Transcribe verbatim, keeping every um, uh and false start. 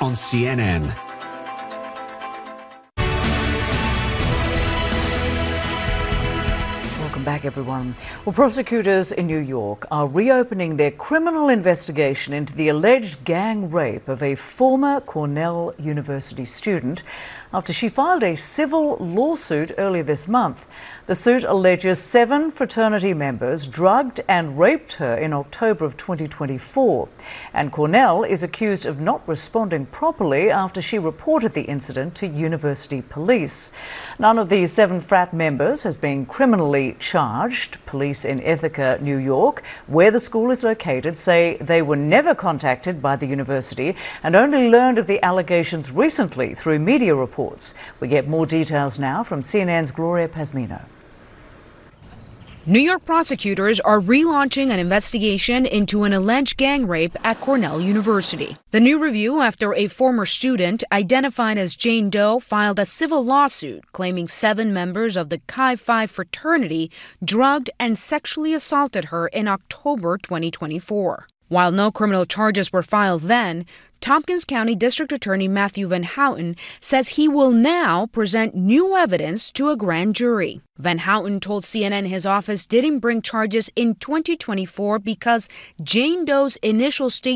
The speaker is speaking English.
on C N N. Welcome back, everyone. Well, prosecutors in New York are reopening their criminal investigation into the alleged gang rape of a former Cornell University student after she filed a civil lawsuit earlier this month. The suit alleges seven fraternity members drugged and raped her in October of twenty twenty-four. And Cornell is accused of not responding properly after she reported the incident to university police. None of the seven frat members has been criminally charged. Police in Ithaca, New York, where the school is located, say they were never contacted by the university and only learned of the allegations recently through media reports. We get more details now from C N N's Gloria Pazmino. New York prosecutors are relaunching an investigation into an alleged gang rape at Cornell University. The new review after a former student identified as Jane Doe filed a civil lawsuit claiming seven members of the Chi Phi fraternity drugged and sexually assaulted her in October twenty twenty-four. While no criminal charges were filed then, Tompkins County District Attorney Matthew Van Houten says he will now present new evidence to a grand jury. Van Houten told C N N his office didn't bring charges in twenty twenty-four because Jane Doe's initial statement